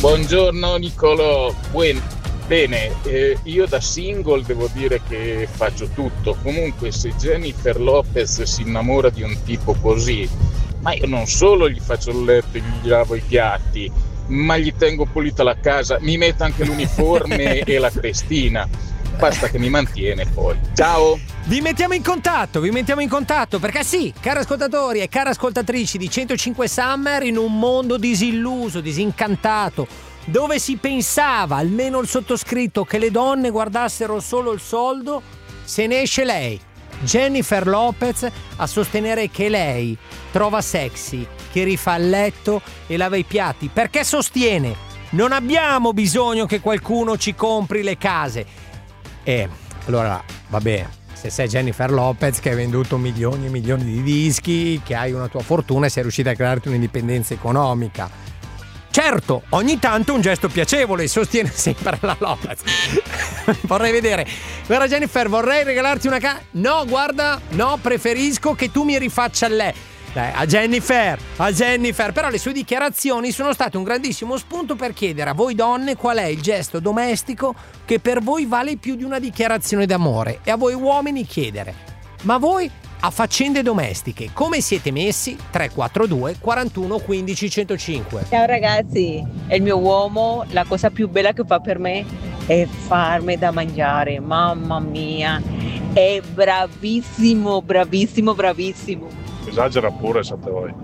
Buongiorno Nicolò. Bene, io da single devo dire che faccio tutto. Comunque se Jennifer Lopez si innamora di un tipo così, ma io non solo gli faccio il letto e gli lavo i piatti, ma gli tengo pulita la casa, mi metto anche l'uniforme e la crestina. Basta che mi mantiene poi. Ciao! Vi mettiamo in contatto, perché sì, cari ascoltatori e care ascoltatrici di 105 Summer, in un mondo disilluso, disincantato, dove si pensava, almeno il sottoscritto, che le donne guardassero solo il soldo, se ne esce lei, Jennifer Lopez, a sostenere che lei trova sexy chi rifà il letto e lava i piatti, perché sostiene: non abbiamo bisogno che qualcuno ci compri le case. Allora, vabbè, se sei Jennifer Lopez che hai venduto milioni e milioni di dischi, che hai una tua fortuna e sei riuscita a crearti un'indipendenza economica, certo, ogni tanto un gesto piacevole, sostiene sempre la Lopez. Vorrei vedere, guarda Jennifer, vorrei regalarti una casa. No, guarda, no, preferisco che tu mi rifaccia lei. A Jennifer, però le sue dichiarazioni sono state un grandissimo spunto per chiedere a voi donne qual è il gesto domestico che per voi vale più di una dichiarazione d'amore, e a voi uomini chiedere: ma voi a faccende domestiche come siete messi? 342 41 15 105. Ciao ragazzi, il mio uomo, la cosa più bella che fa per me è farmi da mangiare, mamma mia, è bravissimo. Esagera pure, sapete voi.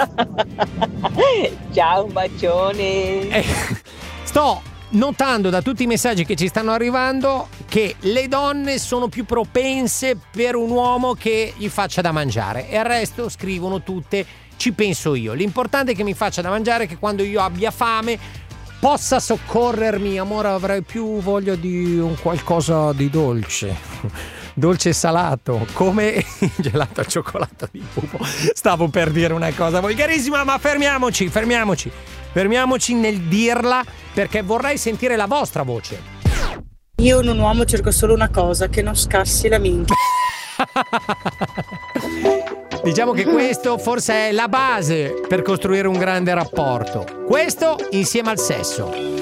Ciao, un bacione. Sto notando da tutti i messaggi che ci stanno arrivando che le donne sono più propense per un uomo che gli faccia da mangiare, e il resto scrivono tutte: ci penso io. L'importante è che mi faccia da mangiare, che quando io abbia fame possa soccorrermi. Amore, avrei più voglia di un qualcosa di dolce e salato, come il gelato al cioccolato di Pupo. Stavo per dire una cosa volgarissima, ma fermiamoci nel dirla, perché vorrei sentire la vostra voce. Io in un uomo cerco solo una cosa: che non scassi la minchia. Diciamo che questo forse è la base per costruire un grande rapporto. Questo insieme al sesso.